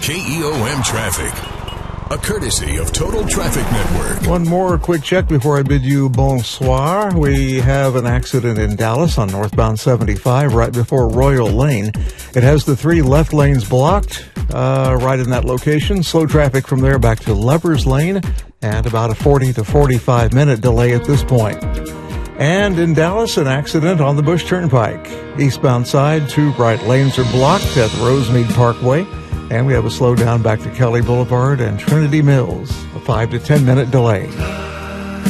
KEOM Traffic, a courtesy of Total Traffic Network. One more quick check before I bid you bonsoir. We have an accident in Dallas on northbound 75 right before Royal Lane. It has the 3 left lanes blocked right in that location. Slow traffic from there back to Lovers Lane and about a 40 to 45 minute delay at this point. And in Dallas, an accident on the Bush Turnpike. Eastbound side, 2 right lanes are blocked at the Rosemead Parkway. And we have a slowdown back to Kelly Boulevard and Trinity Mills, a 5 to 10 minute delay.